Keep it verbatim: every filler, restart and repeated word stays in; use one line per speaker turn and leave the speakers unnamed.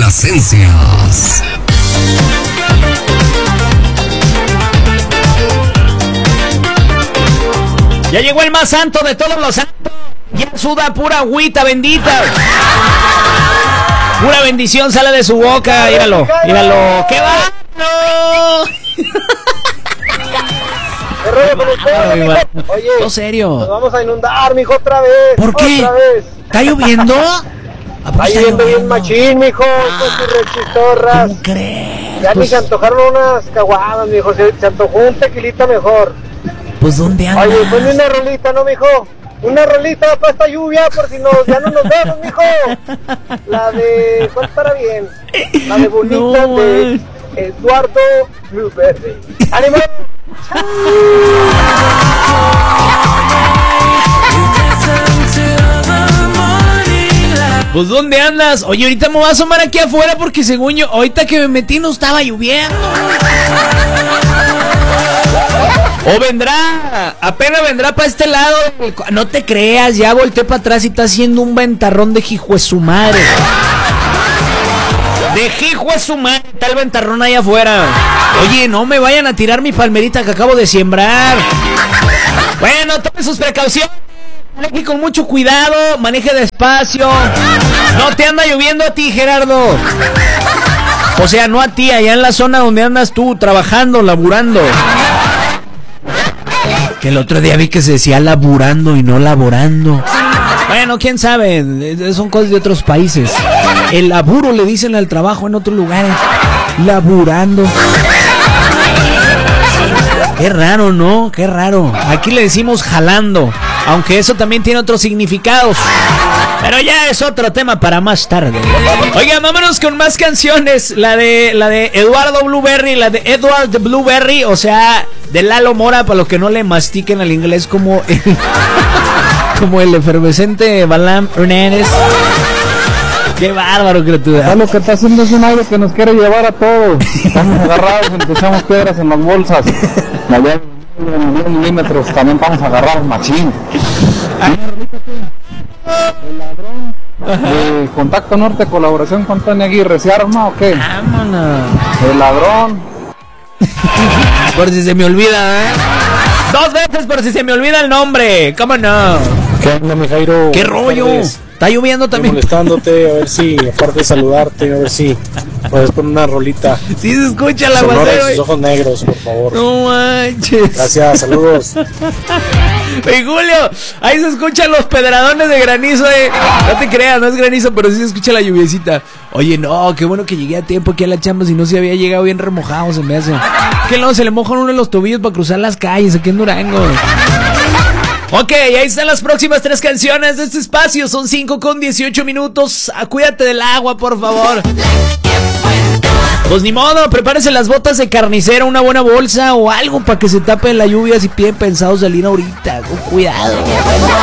complacencias.
Ya llegó el más santo de todos los santos. Ya suda pura agüita bendita. Pura bendición sale de su boca. Míralo, míralo. ¡Qué va! ¡No!
¿Qué rollo con usted, mijo? Oye,
no, serio.
Nos vamos a inundar, mijo, otra vez.
¿Por qué?
Otra vez.
¿Está lloviendo?
Está lloviendo bien machín, mijo.
Ah,
con sus rechistorras.
¿Cómo crees?
Ya
Pues,
ni se antojaron unas caguadas, mijo. Se, se antojó un tequilita mejor.
pues ¿dónde andas?
Oye, ponme una rolita, ¿no, mijo? Una rolita para esta lluvia, por si nos, ya no nos vemos, mijo. La de... ¿Cuál estará bien? La de bonita
No,
de Eduardo Blueberry. ¡Ánimo!
Pues ¿dónde andas? Oye, ahorita me voy a asomar aquí afuera porque según yo, ahorita que me metí no estaba lloviendo. O vendrá, apenas vendrá para este lado. No te creas, ya volteé para atrás y está haciendo un ventarrón de hijo de su madre. De hijo de su madre, está el ventarrón ahí afuera. Oye, no me vayan a tirar mi palmerita que acabo de sembrar. Bueno, tomen sus precauciones. Maneje con mucho cuidado, maneje despacio. No te anda lloviendo a ti, Gerardo. O sea, no a ti, allá en la zona donde andas tú, trabajando, laburando. Que el otro día vi que se decía laburando y no laborando. Bueno, quién sabe, son cosas de otros países. El laburo le dicen al trabajo en otros lugares. Laburando. Qué raro, ¿no? Qué raro. Aquí le decimos jalando, aunque eso también tiene otros significados. Pero ya es otro tema para más tarde. Oigan, vámonos con más canciones. La de la de Eduardo Blueberry, la de Edward Blueberry, o sea, de Lalo Mora, para los que no le mastiquen al inglés como el, como el efervescente Balam Hernández. Qué bárbaro, criatura.
Ya lo que está haciendo es un aire que nos quiere llevar a todos. Estamos agarrados, empezamos piedras en las bolsas. Allá en diez milímetros también vamos a agarrar machín. El ladrón de Contacto Norte, colaboración con Tony Aguirre, ¿se arma o qué?
Vámonos.
El ladrón.
Por si se me olvida, ¿eh? Dos veces por si se me olvida el nombre. ¿Cómo no?
¿Qué onda, mi Jairo?
¿Qué rollo? Está lloviendo también.
Estoy molestándote, a ver si, aparte de saludarte, a ver si puedes poner una rolita.
Sí se escucha la
Sonora
aguacero.
de sus ojos negros, por favor.
No manches.
Gracias, saludos.
Hey, Julio, ahí se escuchan los pedradones de granizo, eh. No te creas, no es granizo, pero sí se escucha la lluviecita. Oye, no, qué bueno que llegué a tiempo aquí a la chamba, si no se había llegado bien remojado, se me hace. Que no, se le mojan uno de los tobillos para cruzar las calles aquí en Durango. Ok, ahí están las próximas tres canciones de este espacio. Son cinco con dieciocho minutos. Ah, cuídate del agua, por favor. Pues ni modo, prepárese las botas de carnicero, una buena bolsa o algo para que se tape la lluvia si tienen pensado salir ahorita. Con cuidado.